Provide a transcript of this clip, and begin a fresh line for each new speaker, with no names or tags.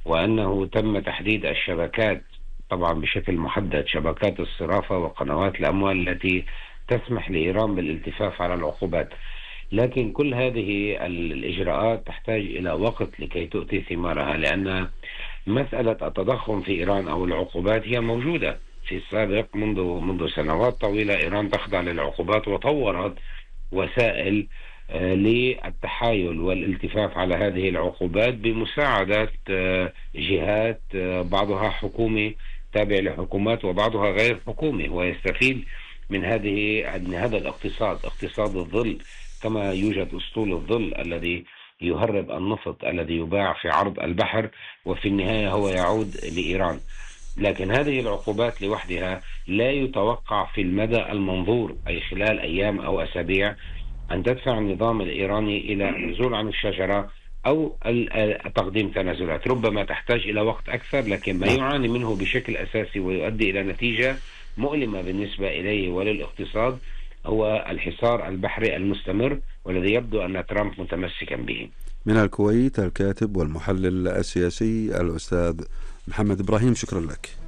وأنه تم تحديد الشبكات طبعا بشكل محدد، شبكات الصرافة وقنوات الأموال التي تسمح لإيران بالالتفاف على العقوبات. لكن كل هذه الإجراءات تحتاج إلى وقت لكي تؤتي ثمارها، لأن مسألة التضخم في إيران أو العقوبات هي موجودة في السابق. منذ سنوات طويلة إيران تخضع للعقوبات، وطورت وسائل للتحايل والالتفاف على هذه العقوبات بمساعدة جهات بعضها حكومي تابع لحكومات وبعضها غير حكومي، ويستفيد من هذا الاقتصاد، اقتصاد الظل. كما يوجد أسطول الظل الذي يهرب النفط الذي يباع في عرض البحر، وفي النهاية هو يعود لإيران. لكن هذه العقوبات لوحدها لا يتوقع في المدى المنظور، أي خلال أيام أو أسابيع، أن تدفع النظام الإيراني إلى النزول عن الشجرة أو تقديم تنازلات. ربما تحتاج إلى وقت أكثر، لكن ما
نعم.
يعاني منه بشكل أساسي ويؤدي إلى نتيجة مؤلمة بالنسبة إليه وللاقتصاد هو الحصار البحري المستمر، والذي يبدو أن ترامب متمسكا به.
من الكويت الكاتب والمحلل السياسي الأستاذ محمد إبراهيم، شكرا لك.